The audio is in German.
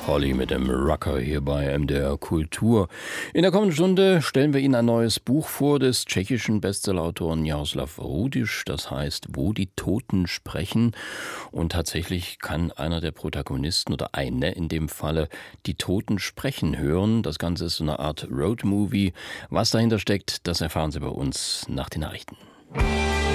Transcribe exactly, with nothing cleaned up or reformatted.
Polly mit dem Rocker hier bei M D R Kultur. In der kommenden Stunde stellen wir Ihnen ein neues Buch vor des tschechischen Bestsellerautoren Jaroslav Rudiš. Das heißt, Wo die Toten sprechen. Und tatsächlich kann einer der Protagonisten oder eine in dem Falle die Toten sprechen hören. Das Ganze ist so eine Art Roadmovie. Was dahinter steckt, das erfahren Sie bei uns nach den Nachrichten.